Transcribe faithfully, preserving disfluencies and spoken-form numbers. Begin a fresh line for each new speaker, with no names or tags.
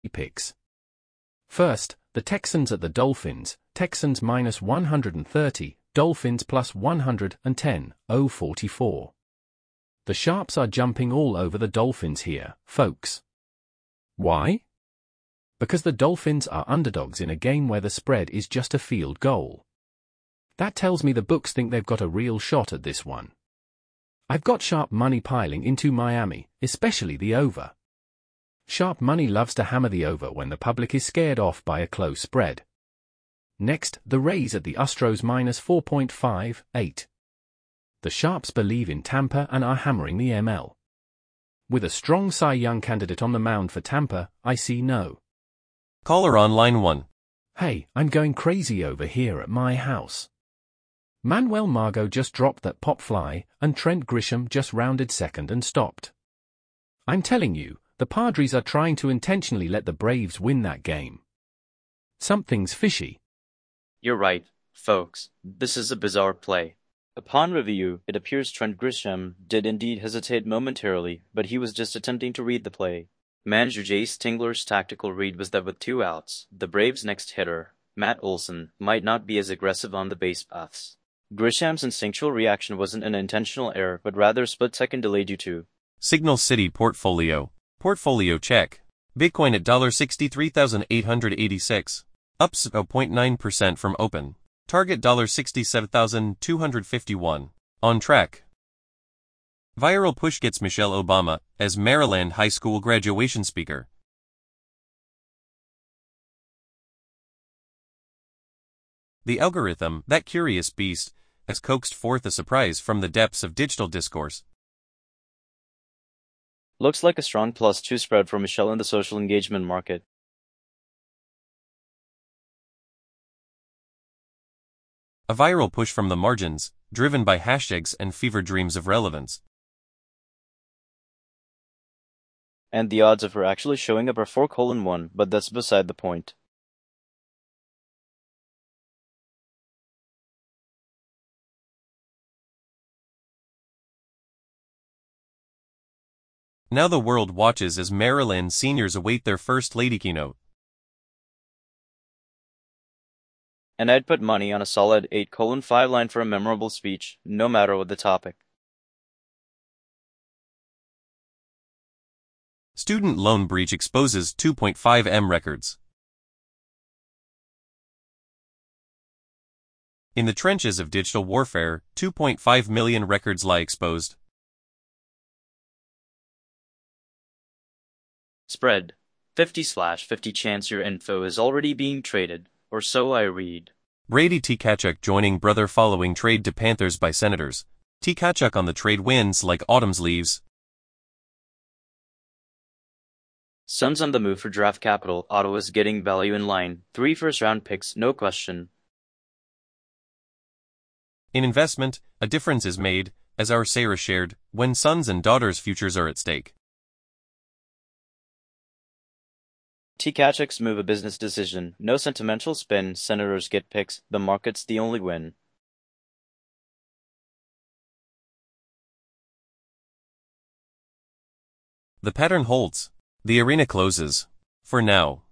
picks. First, the Texans at the Dolphins, Texans minus one hundred thirty, Dolphins plus one hundred ten, oh forty-four. The sharps are jumping all over the Dolphins here, folks. Why? Because the Dolphins are underdogs in a game where the spread is just a field goal. That tells me the books think they've got a real shot at this one. I've got sharp money piling into Miami, especially the over. Sharp money loves to hammer the over when the public is scared off by a close spread. Next, the Rays at the Astros minus four point five eight. The sharps believe in Tampa and are hammering the M L. With a strong Cy Young candidate on the mound for Tampa, I see no.
Caller on line one.
Hey, I'm going crazy over here at my house. Manuel Margot just dropped that pop fly, and Trent Grisham just rounded second and stopped. I'm telling you, the Padres are trying to intentionally let the Braves win that game. Something's fishy.
You're right, folks. This is a bizarre play. Upon review, it appears Trent Grisham did indeed hesitate momentarily, but he was just attempting to read the play. Manager Jace Tingler's tactical read was that with two outs, the Braves' next hitter, Matt Olson, might not be as aggressive on the base paths. Grisham's instinctual reaction wasn't an intentional error, but rather a split-second delay due to
Signal City Portfolio. Portfolio check. Bitcoin at sixty-three thousand eight hundred eighty-six. Up zero point nine percent from open. Target sixty-seven thousand two hundred fifty-one. On track. Viral push gets Michelle Obama as Maryland high school graduation speaker. The algorithm, that curious beast, has coaxed forth a surprise from the depths of digital discourse.
Looks like a strong plus two spread for Michelle in the social engagement market.
A viral push from the margins, driven by hashtags and fever dreams of relevance.
And the odds of her actually showing up are four colon one, but that's beside the point.
Now the world watches as Maryland seniors await their first lady keynote.
And I'd put money on a solid eight colon five line for a memorable speech, no matter what the topic.
Student loan breach exposes two point five M records. In the trenches of digital warfare, two point five million records lie exposed.
Spread. fifty slash fifty chance your info is already being traded, or so I read.
Brady Tkachuk joining brother following trade to Panthers by Senators. Tkachuk on the trade wins like autumn's leaves.
Suns on the move for draft capital. Ottawa's getting value in line. Three first-round picks, no question.
In investment, a difference is made, as our Sarah shared, when sons and daughters' futures are at stake.
Tkachuk's move a business decision. No sentimental spin. Senators get picks. The market's the only win.
The pattern holds. The arena closes. For now.